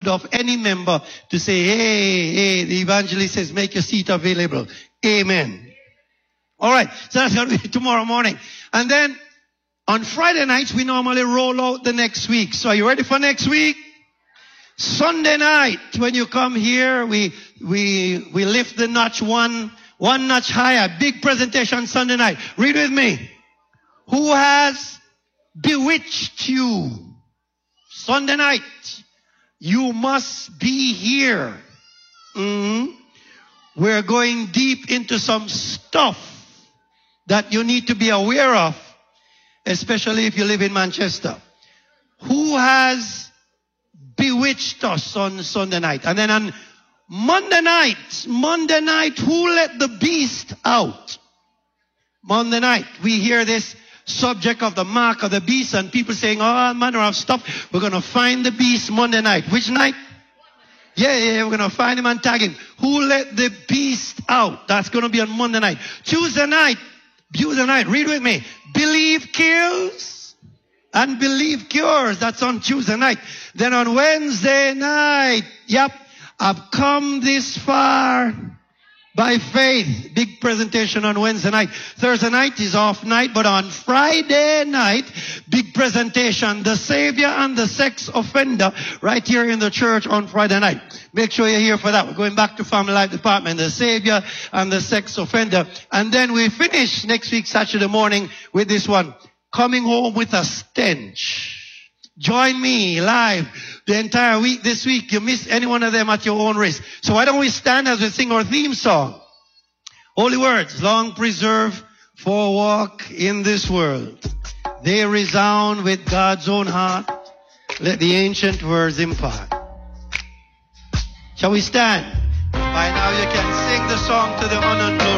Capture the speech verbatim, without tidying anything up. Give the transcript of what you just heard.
of any member to say, hey, hey, the evangelist says, make your seat available. Amen. All right. So that's going to be tomorrow morning. And then on Friday nights, we normally roll out the next week. So are you ready for next week? Sunday night, when you come here, we, we, we lift the notch one, one notch higher. Big presentation Sunday night. Read with me. Who has bewitched you? Sunday night. You must be here. Mm-hmm. We're going deep into some stuff that you need to be aware of, especially if you live in Manchester. Who has bewitched us on Sunday night? And then on Monday night, Monday night, who let the beast out? Monday night, we hear this subject of the mark of the beast and people saying all manner of stuff. We're going to find the beast Monday night. Which night? Yeah, yeah, we're going to find him and tag him. Who let the beast out? That's going to be on Monday night. Tuesday night, Tuesday night, read with me. Believe kills and believe cures. That's on Tuesday night. Then on Wednesday night, yep, I've come this far by faith. Big presentation on Wednesday night. Thursday night is off night, but on Friday night, big presentation. The Savior and the sex offender right here in the church on Friday night. Make sure you're here for that. We're going back to Family Life Department. The Savior and the sex offender. And then we finish next week, Saturday morning, with this one. Coming home with a stench. Join me live the entire week this week. You miss any one of them at your own risk. So why don't we stand as we sing our theme song? Holy words, long preserved for a walk in this world. They resound with God's own heart. Let the ancient words impart. Shall we stand? By now you can sing the song to the honor and glory.